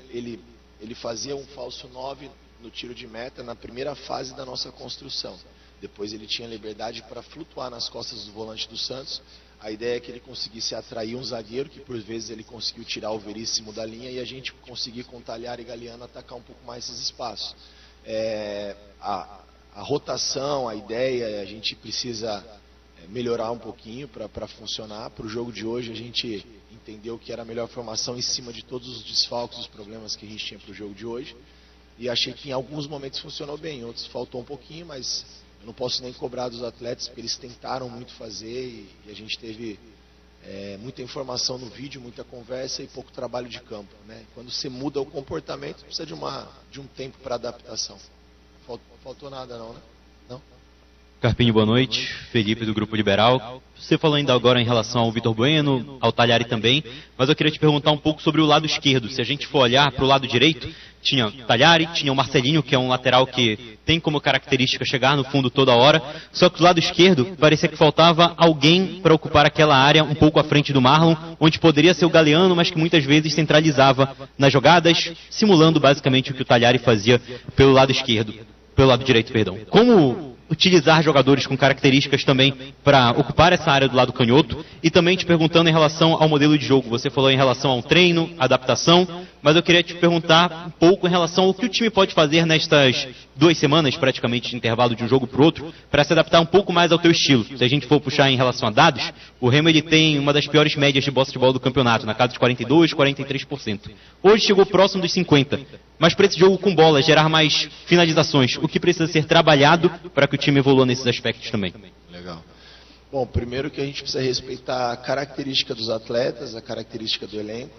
ele fazia um falso 9 no tiro de meta na primeira fase da nossa construção. Depois ele tinha liberdade para flutuar nas costas do volante do Santos. A ideia é que ele conseguisse atrair um zagueiro, que por vezes ele conseguiu tirar o Veríssimo da linha, e a gente conseguir com Talhari e Galeano atacar um pouco mais esses espaços. A rotação, a ideia, a gente precisa melhorar um pouquinho para funcionar. Para o jogo de hoje a gente entendeu que era a melhor formação em cima de todos os desfalques, os problemas que a gente tinha para o jogo de hoje. E achei que em alguns momentos funcionou bem, em outros faltou um pouquinho, mas eu não posso nem cobrar dos atletas, porque eles tentaram muito fazer e a gente teve muita informação no vídeo, muita conversa e pouco trabalho de campo, né? Quando você muda o comportamento, precisa de um tempo para adaptação. Faltou nada não, né? Não? Carpini, boa noite. Felipe, do Grupo Liberal. Você falou ainda agora em relação ao Vitor Bueno, ao Talhari também, mas eu queria te perguntar um pouco sobre o lado esquerdo. Se a gente for olhar para o lado direito, tinha o Talhari, tinha o Marcelinho, que é um lateral que tem como característica chegar no fundo toda hora, só que do lado esquerdo parecia que faltava alguém para ocupar aquela área um pouco à frente do Marlon, onde poderia ser o Galeano, mas que muitas vezes centralizava nas jogadas, simulando basicamente o que o Talhari fazia pelo lado direito, perdão. Como utilizar jogadores com características também para ocupar essa área do lado canhoto, e também te perguntando em relação ao modelo de jogo. Você falou em relação ao treino, adaptação, mas eu queria te perguntar um pouco em relação ao que o time pode fazer nestas 2 semanas, praticamente, de intervalo de um jogo para o outro, para se adaptar um pouco mais ao teu estilo. Se a gente for puxar em relação a dados, o Remo ele tem uma das piores médias de posse de bola do campeonato, na casa de 42%, 43%. Hoje chegou próximo dos 50%. Mas para esse jogo com bola, gerar mais finalizações, o que precisa ser trabalhado para que o time evolua nesses aspectos também? Legal. Bom, primeiro que a gente precisa respeitar a característica dos atletas, a característica do elenco.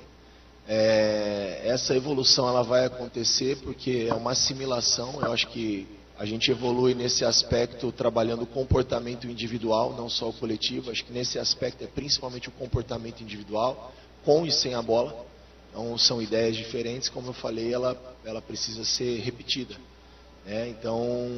Essa evolução ela vai acontecer porque é uma assimilação. Eu acho que a gente evolui nesse aspecto trabalhando o comportamento individual, não só o coletivo. Acho que nesse aspecto é principalmente o comportamento individual, com e sem a bola. Então são ideias diferentes, como eu falei, ela precisa ser repetida, né? Então,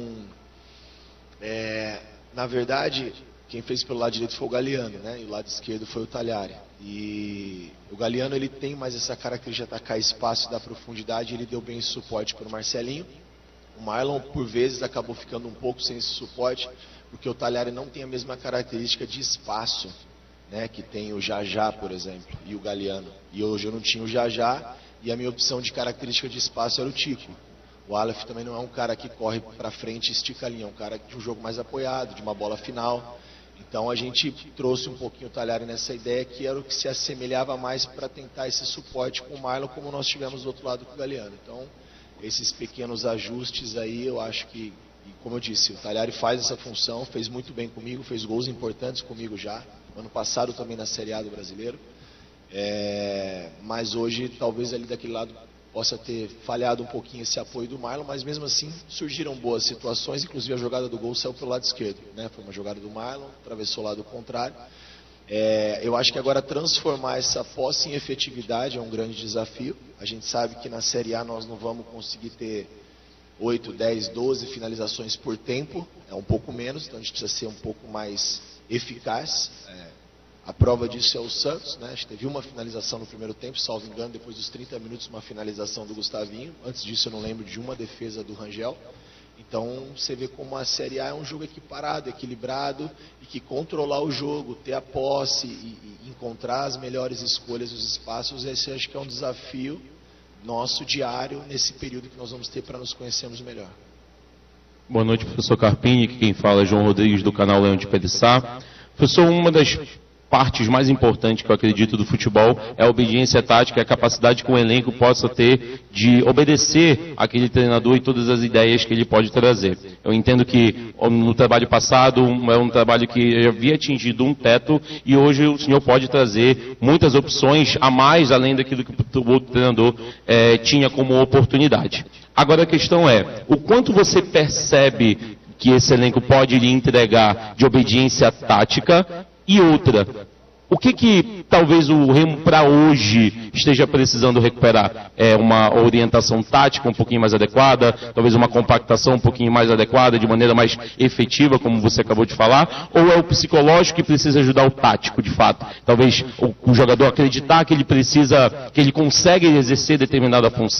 na verdade, quem fez pelo lado direito foi o Galeano, né? E o lado esquerdo foi o Talhari. E o Galeano ele tem mais essa característica de atacar espaço da profundidade, ele deu bem esse suporte para o Marcelinho. O Marlon, por vezes, acabou ficando um pouco sem esse suporte, porque o Talhari não tem a mesma característica de espaço, né, que tem o Jajá, por exemplo, e o Galeano. E hoje eu não tinha o Jajá, e a minha opção de característica de espaço era o Tico. O Aleph também não é um cara que corre para frente e estica a linha, é um cara de um jogo mais apoiado, de uma bola final. Então a gente trouxe um pouquinho o Talhari nessa ideia, que era o que se assemelhava mais para tentar esse suporte com o Marlon, como nós tivemos do outro lado com o Galeano. Então, esses pequenos ajustes aí, eu acho que, como eu disse, o Talhari faz essa função, fez muito bem comigo, fez gols importantes comigo já. Ano passado também na Série A do Brasileiro, mas hoje talvez ali daquele lado possa ter falhado um pouquinho esse apoio do Marlon, mas mesmo assim surgiram boas situações, inclusive a jogada do gol saiu pelo lado esquerdo, né? Foi uma jogada do Marlon, atravessou o lado contrário. Eu acho que agora transformar essa posse em efetividade é um grande desafio. A gente sabe que na Série A nós não vamos conseguir ter 8, 10, 12 finalizações por tempo, é um pouco menos, então a gente precisa ser um pouco mais eficaz. A prova disso é o Santos, né? A gente teve uma finalização no primeiro tempo, salvo engano, depois dos 30 minutos uma finalização do Gustavinho. Antes disso eu não lembro de uma defesa do Rangel. Então você vê como a Série A é um jogo equiparado, equilibrado, e que controlar o jogo, ter a posse e encontrar as melhores escolhas dos espaços, esse acho que é um desafio nosso diário nesse período que nós vamos ter para nos conhecermos melhor. Boa noite, professor Carpini, aqui quem fala é João Rodrigues do canal Leão de Pedissá. Professor, uma das partes mais importantes que eu acredito do futebol é a obediência tática, a capacidade que o elenco possa ter de obedecer aquele treinador e todas as ideias que ele pode trazer. Eu entendo que no trabalho passado é um trabalho que havia atingido um teto e hoje o senhor pode trazer muitas opções a mais além daquilo que o outro treinador tinha como oportunidade. Agora a questão é, o quanto você percebe que esse elenco pode lhe entregar de obediência tática? E outra, o que talvez o Remo para hoje esteja precisando recuperar? É uma orientação tática um pouquinho mais adequada, talvez uma compactação um pouquinho mais adequada, de maneira mais efetiva, como você acabou de falar, ou é o psicológico que precisa ajudar o tático, de fato? Talvez o jogador acreditar que ele precisa, que ele consegue exercer determinada função.